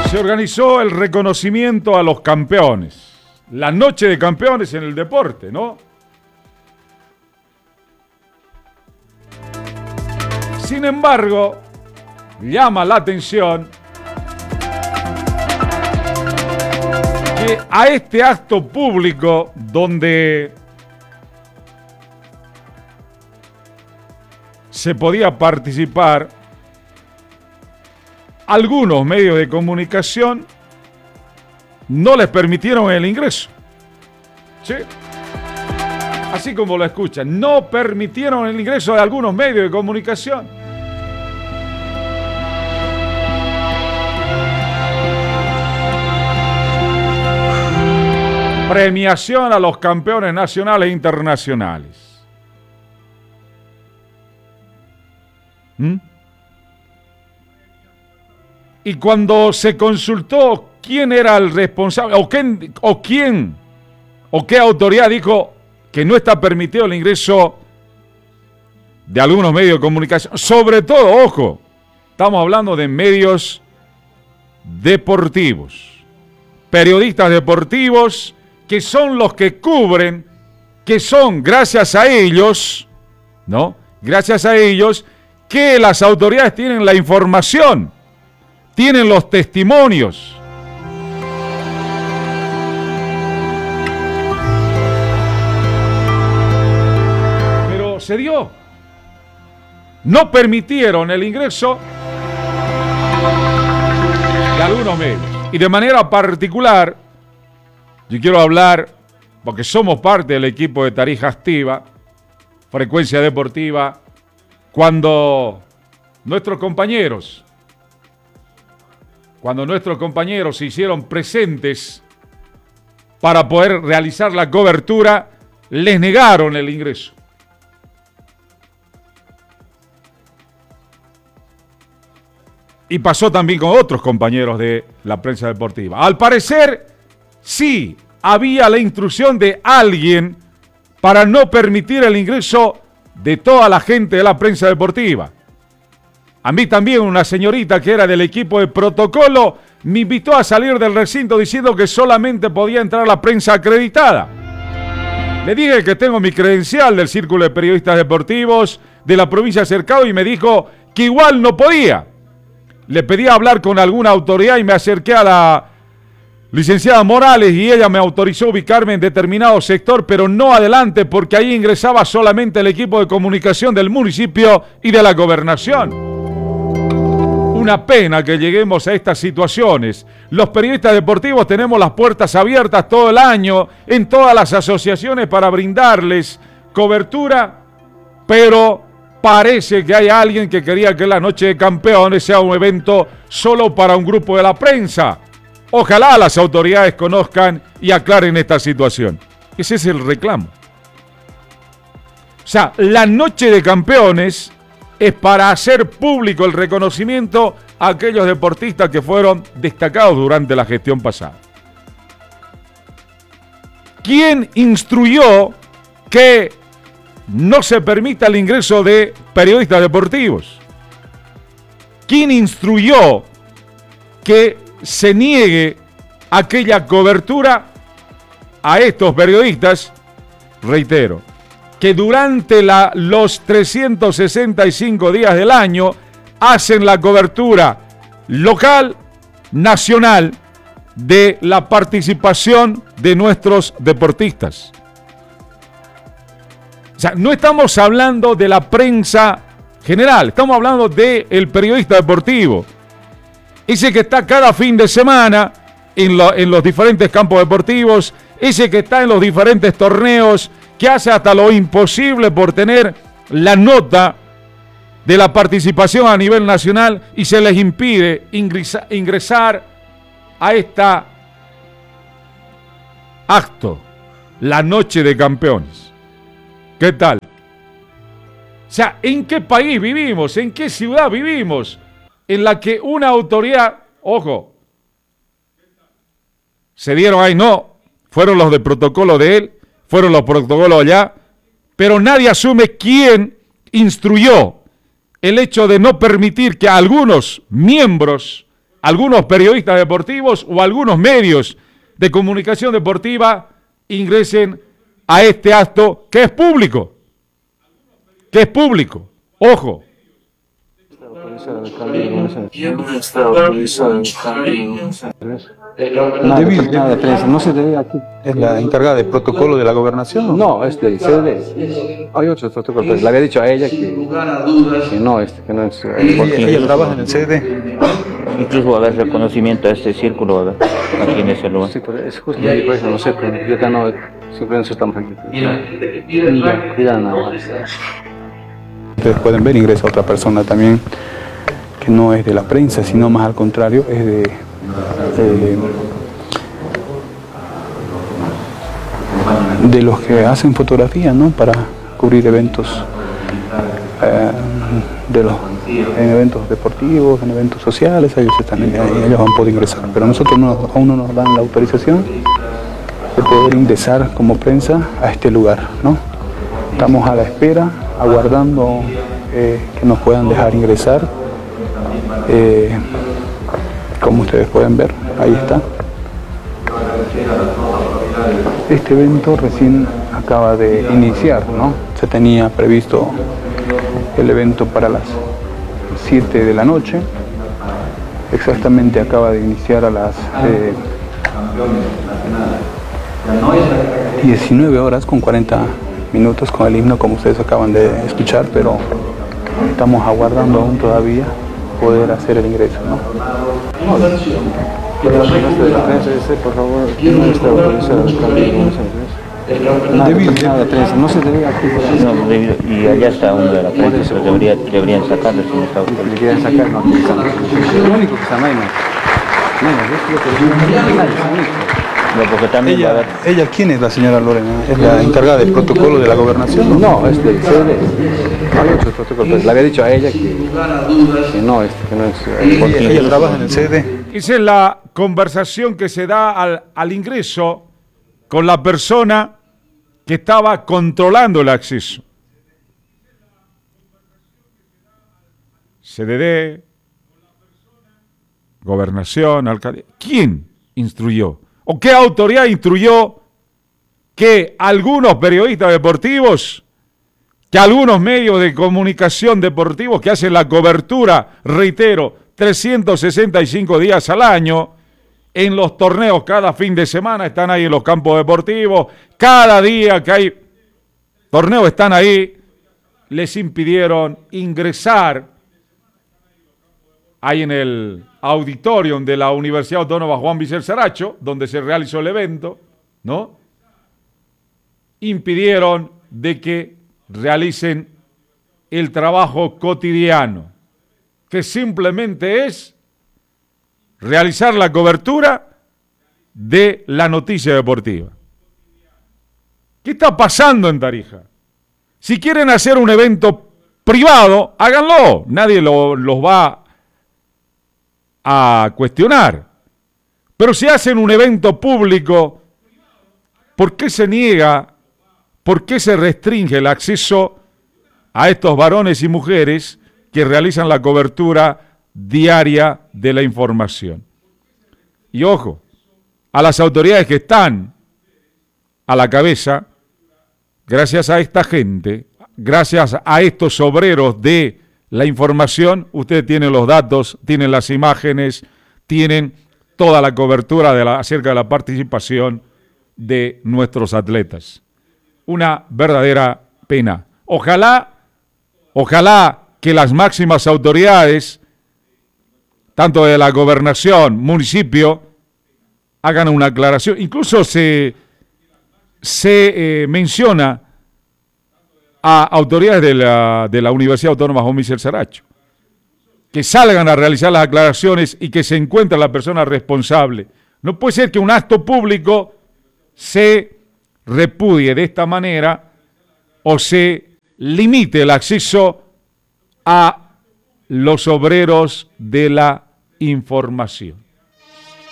Se organizó el reconocimiento a los campeones. La noche de campeones en el deporte, ¿no? Sin embargo, llama la atención que a este acto público donde se podía participar, algunos medios de comunicación no les permitieron el ingreso. ¿Sí? Así como lo escuchan, no permitieron el ingreso de algunos medios de comunicación. Premiación a los campeones nacionales e internacionales. Y cuando se consultó quién era el responsable o qué autoridad dijo que no está permitido el ingreso de algunos medios de comunicación, sobre todo, ojo, estamos hablando de medios deportivos, periodistas deportivos que son los que cubren, que son gracias a ellos, ¿no? Gracias a ellos que las autoridades tienen la información, tienen los testimonios. Pero se dio. No permitieron el ingreso de algunos medios. Y de manera particular, yo quiero hablar, porque somos parte del equipo de Tarija Activa, Frecuencia Deportiva, cuando nuestros compañeros se hicieron presentes para poder realizar la cobertura, les negaron el ingreso. Y pasó también con otros compañeros de la prensa deportiva. Al parecer, sí, había la instrucción de alguien para no permitir el ingreso de toda la gente de la prensa deportiva. A mí también una señorita que era del equipo de protocolo me invitó a salir del recinto diciendo que solamente podía entrar la prensa acreditada. Le dije que tengo mi credencial del Círculo de Periodistas Deportivos de la provincia de Cercado y me dijo que igual no podía. Le pedí hablar con alguna autoridad y me acerqué a la licenciada Morales y ella me autorizó a ubicarme en determinado sector, pero no adelante porque ahí ingresaba solamente el equipo de comunicación del municipio y de la gobernación. Una pena que lleguemos a estas situaciones. Los periodistas deportivos tenemos las puertas abiertas todo el año en todas las asociaciones para brindarles cobertura, pero parece que hay alguien que quería que la Noche de Campeones sea un evento solo para un grupo de la prensa. Ojalá las autoridades conozcan y aclaren esta situación. Ese es el reclamo. O sea, la Noche de Campeones es para hacer público el reconocimiento a aquellos deportistas que fueron destacados durante la gestión pasada. ¿Quién instruyó que no se permita el ingreso de periodistas deportivos? ¿Quién instruyó que se niegue aquella cobertura a estos periodistas? Reitero, que durante los 365 días del año hacen la cobertura local, nacional, de la participación de nuestros deportistas. O sea, no estamos hablando de la prensa general, estamos hablando del periodista deportivo. Ese que está cada fin de semana en los diferentes campos deportivos, ese que está en los diferentes torneos, que hace hasta lo imposible por tener la nota de la participación a nivel nacional y se les impide ingresar a esta acto, la Noche de Campeones. ¿Qué tal? O sea, ¿en qué país vivimos? ¿En qué ciudad vivimos? En la que una autoridad, ojo, se dieron ahí, no, fueron los de protocolo de él, fueron los protocolos allá, pero nadie asume quién instruyó el hecho de no permitir que algunos miembros algunos periodistas deportivos o algunos medios de comunicación deportiva ingresen a este acto que es público. Que es público. Ojo. Nada de prensa, no se debe aquí. ¿Es la encargada de protocolo de la gobernación? No, es del CDD. Hay otros protocolos. Le había dicho a ella que no, que no es. ¿Ella trabaja en el CD? Incluso va a haber reconocimiento a este círculo, va a haber, aquí en ese lugar. Sí, pero es justo por eso, no sé, pero yo acá no, simplemente estamos aquí. Mira nada más. Ustedes pueden ver, ingresa otra persona también que no es de la prensa, sino más al contrario, es de los que hacen fotografía, ¿no? Para cubrir eventos, en eventos deportivos, en eventos sociales, ellos han podido ingresar, pero nosotros aún no nos dan la autorización de poder ingresar como prensa a este lugar, ¿no? Estamos a la espera, aguardando que nos puedan dejar ingresar. Como ustedes pueden ver, ahí está. Este evento recién acaba de iniciar, ¿no? Se tenía previsto el evento para las 7 de la noche. Exactamente acaba de iniciar a las 19 horas con 40 minutos con el himno, como ustedes acaban de escuchar, pero estamos aguardando aún todavía poder hacer el ingreso, ¿no? Por favor, no está autorizado nada de prensa, no se debe aquí. No, y allá está uno de la prensa, pero deberían sacarlo si no está autorizado. Deberían sacar, no autorizado. Lo único que está no hay más. No, porque también va a haber... ¿Ella quién es la señora Lorena? ¿Es la encargada del protocolo de la gobernación? No, es del CDD. Hay otros protocolos. Le había dicho a ella que no, que no es. ¿Ella trabaja en el CD? Esa es la conversación que se da al ingreso con la persona que estaba controlando el acceso. CDD, gobernación, alcaldía. ¿Quién instruyó? ¿O qué autoridad instruyó que algunos periodistas deportivos, que algunos medios de comunicación deportivos que hacen la cobertura, reitero, 365 días al año, en los torneos cada fin de semana, están ahí en los campos deportivos, cada día que hay torneos están ahí, les impidieron ingresar ahí en el auditorium de la Universidad Autónoma Juan Vicente Saracho, donde se realizó el evento, ¿no? Impidieron de que realicen el trabajo cotidiano, que simplemente es realizar la cobertura de la noticia deportiva. ¿Qué está pasando en Tarija? Si quieren hacer un evento privado, háganlo. Nadie los va a cuestionar. Pero si hacen un evento público, ¿por qué se niega, por qué se restringe el acceso a estos varones y mujeres que realizan la cobertura diaria de la información? Y ojo, a las autoridades que están a la cabeza, gracias a esta gente, gracias a estos obreros de la información, ustedes tienen los datos, tienen las imágenes, tienen toda la cobertura acerca de la participación de nuestros atletas. Una verdadera pena. Ojalá que las máximas autoridades, tanto de la gobernación, municipio, hagan una aclaración. Incluso se menciona a autoridades de la Universidad Autónoma Juan Vicente Saracho, que salgan a realizar las aclaraciones y que se encuentre la persona responsable. No puede ser que un acto público se repudie de esta manera o se limite el acceso a los obreros de la información.